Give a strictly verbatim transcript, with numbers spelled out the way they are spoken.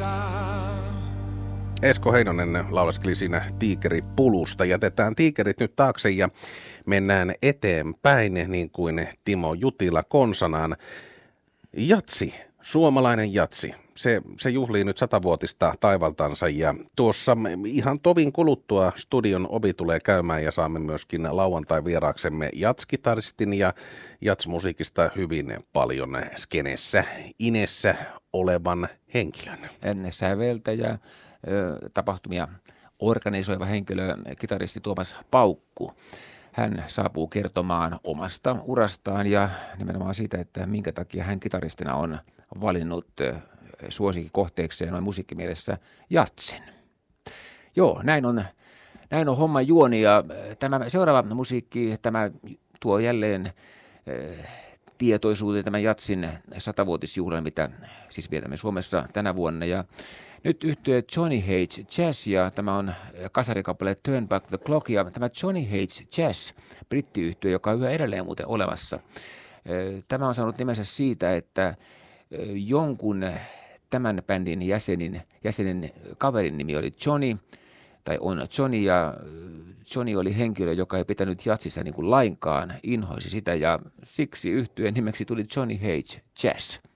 Esko Heinonen laulaskeli siinä Tiikeri-pulusta. Jätetään tiikerit nyt taakse ja mennään eteenpäin, niin kuin Timo Jutila konsanaan. Jatsi, suomalainen jatsi. Se, se juhlii nyt satavuotista taivaltansa ja tuossa ihan tovin kuluttua studion ovi tulee käymään ja saamme myöskin lauantai vieraaksemme jatskitaristin ja jatsmusiikista hyvin paljon skenessä, inessä olevan henkilön. Ennen säveltäjä, ö, tapahtumia organisoiva henkilö, kitaristi Tuomas Paukku. Hän saapuu kertomaan omasta urastaan ja nimenomaan siitä, että minkä takia hän kitaristina on valinnut suosikkikohteekseen noin musiikkimielessä jatsin. Joo, näin on, näin on homma juoni ja tämä seuraava musiikki, tämä tuo jälleen äh, tietoisuuteen tämän jatsin satavuotisjuhlan, mitä siis vietämme Suomessa tänä vuonna. Ja nyt yhtye Johnny H. Jazz ja tämä on kasarikappale Turn Back the Clock ja tämä Johnny H. Jazz, brittiyhtye, joka on yhä edelleen muuten olemassa. Tämä on saanut nimensä siitä, että jonkun tämän bändin jäsenin, jäsenen kaverin nimi oli Johnny, tai on Johnny, ja Johnny oli henkilö, joka ei pitänyt jatsissa niin kuin lainkaan, inhoisi sitä, ja siksi yhtyeen nimeksi tuli Johnny H. Jazz.